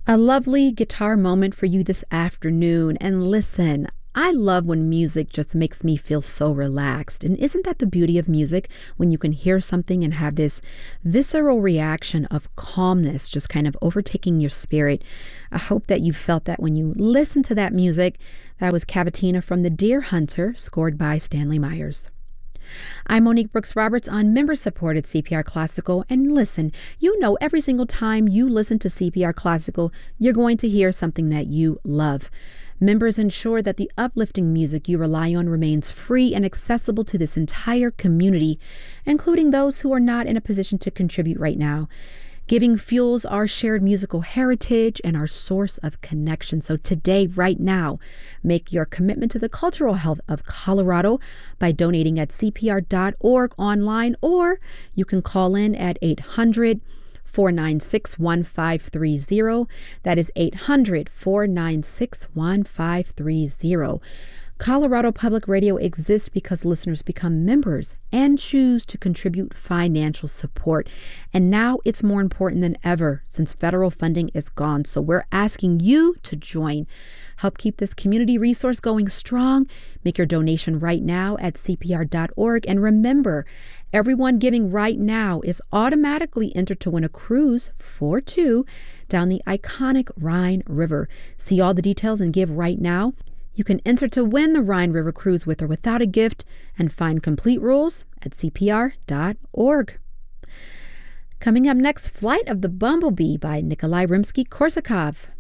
A lovely guitar moment for you this afternoon. And listen, I love when music just makes me feel so relaxed. And isn't that the beauty of music? When you can hear something and have this visceral reaction of calmness just kind of overtaking your spirit. I hope that you felt that when you listened to that music. That was Cavatina from The Deer Hunter, scored by Stanley Myers. I'm Monique Brooks Roberts on member-supported CPR Classical. And listen, you know every single time you listen to CPR Classical, you're going to hear something that you love. Members ensure that the uplifting music you rely on remains free and accessible to this entire community, including those who are not in a position to contribute right now. Giving fuels our shared musical heritage and our source of connection. So today, right now, make your commitment to the cultural health of Colorado by donating at CPR.org online, or you can call in at 800-496-1530. That is 800-496-1530. Colorado Public Radio exists because listeners become members and choose to contribute financial support. And now it's more important than ever since federal funding is gone. So we're asking you to join. Help keep this community resource going strong. Make your donation right now at CPR.org. And remember, everyone giving right now is automatically entered to win a cruise for two down the iconic Rhine River. See all the details and give right now. You can enter to win the Rhine River Cruise with or without a gift and find complete rules at CPR.org. Coming up next, Flight of the Bumblebee by Nikolai Rimsky-Korsakov.